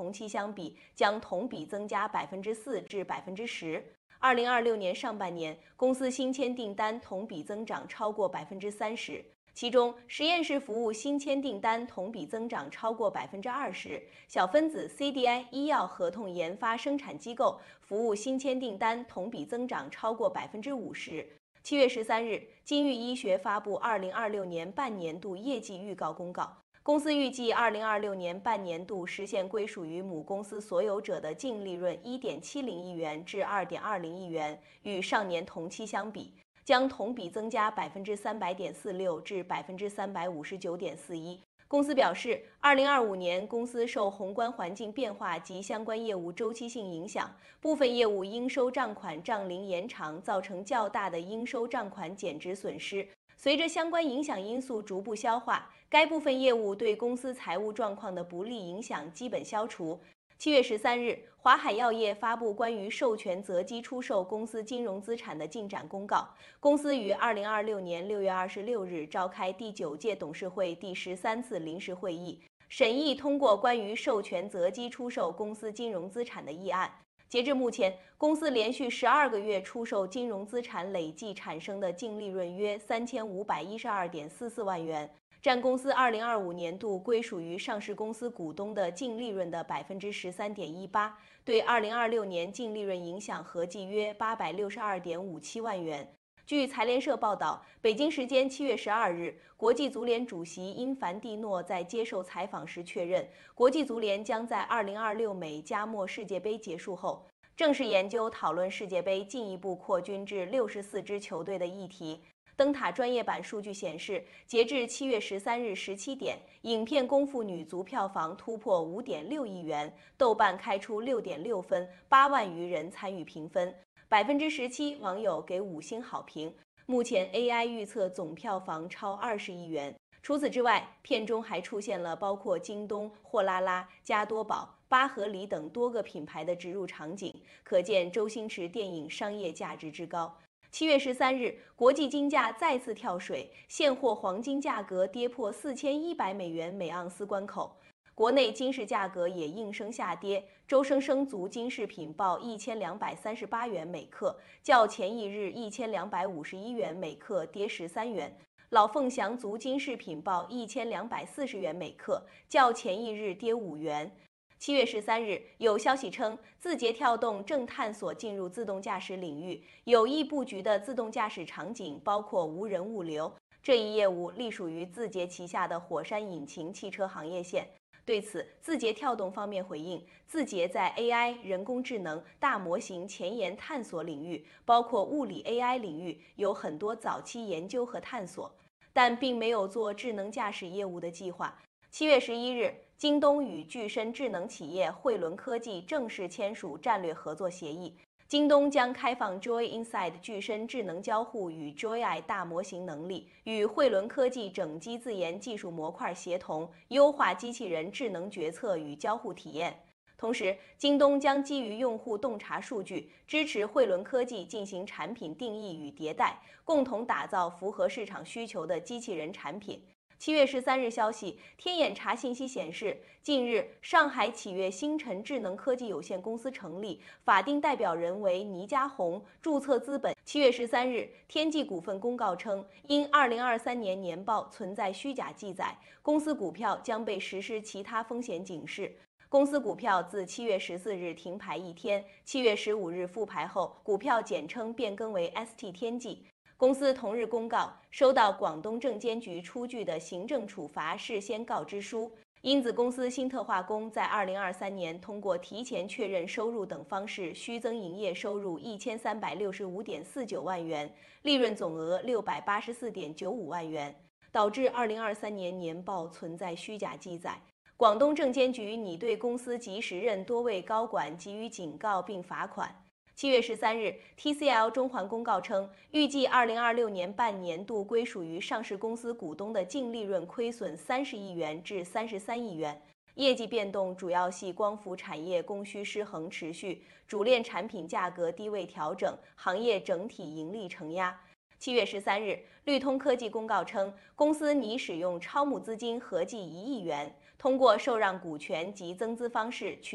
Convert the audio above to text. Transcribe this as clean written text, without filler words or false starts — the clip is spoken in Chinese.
同期相比将同比增加4%至10%。2026年上半年，公司新签订单同比增长超过30%，其中实验室服务新签订单同比增长超过20%，小分子 CDI 医药合同研发生产机构服务新签订单同比增长超过50%。7月13日，金域医学发布2026年半年度业绩预告公告。公司预计2026年半年度实现归属于母公司所有者的净利润1.70亿元至2.20亿元，与上年同期相比，将同比增加300.46%至359.41%。公司表示，2025年公司受宏观环境变化及相关业务周期性影响，部分业务应收账款账龄延长，造成较大的应收账款减值损失。随着相关影响因素逐步消化，该部分业务对公司财务状况的不利影响基本消除。7月13日，华海药业发布关于授权择机出售公司金融资产的进展公告。公司于2026年6月26日召开第9届董事会第13次临时会议，审议通过关于授权择机出售公司金融资产的议案。截至目前，公司连续12个月出售金融资产累计产生的净利润约3512.44万元，占公司2025年度归属于上市公司股东的净利润的13.18%，对2026年净利润影响合计约862.57万元。据财联社报道，北京时间7月12日，国际足联主席因凡蒂诺在接受采访时确认，国际足联将在2026美加墨世界杯结束后，正式研究讨论世界杯进一步扩军至64支球队的议题。灯塔专业版数据显示，截至7月13日17点，影片《功夫》女足票房突破5.6亿元，豆瓣开出6.6分，8万余人参与评分。17%网友给5星好评。目前 AI 预测总票房超20亿元。除此之外，片中还出现了包括京东、货拉拉、加多宝、巴合里等多个品牌的植入场景，可见周星驰电影商业价值之高。7月13日，国际金价再次跳水，现货黄金价格跌破4100美元每盎司关口。国内金市价格也应声下跌，周生生足金饰品报1238元每克，较前一日1251元每克跌13元；老凤祥足金饰品报1240元每克，较前一日跌5元。7月13日，有消息称，字节跳动正探索进入自动驾驶领域，有意布局的自动驾驶场景包括无人物流。这一业务隶属于字节旗下的火山引擎汽车行业线。对此，字节跳动方面回应，字节在 AI、人工智能、大模型前沿探索领域，包括物理 AI 领域，有很多早期研究和探索，但并没有做智能驾驶业务的计划。7月11日，京东与具身智能企业汇伦科技正式签署战略合作协议。京东将开放 Joy Inside 具身智能交互与 Joy 大模型能力，与汇伦科技整机自研技术模块协同，优化机器人智能决策与交互体验。同时，京东将基于用户洞察数据，支持汇伦科技进行产品定义与迭代，共同打造符合市场需求的机器人产品。7月13日消息，天眼查信息显示，近日上海启悦星辰智能科技有限公司成立，法定代表人为倪家红，注册资本。7月13日，天际股份公告称，因2023年年报存在虚假记载，公司股票将被实施其他风险警示。公司股票自7月14日停牌一天，7月15日复牌后，股票简称变更为 ST 天际。公司同日公告，收到广东证监局出具的行政处罚事先告知书，因子公司新特化工在2023年通过提前确认收入等方式虚增营业收入1365.49万元，利润总额684.95万元，导致2023年年报存在虚假记载。广东证监局拟对公司及时任多位高管给予警告并罚款。7月13日 ，TCL 中环公告称，预计2026年半年度归属于上市公司股东的净利润亏损30亿元至33亿元。业绩变动主要系光伏产业供需失衡持续，主链产品价格低位调整，行业整体盈利承压。7月13日，律通科技公告称，公司拟使用超募资金合计1亿元，通过受让股权及增资方式取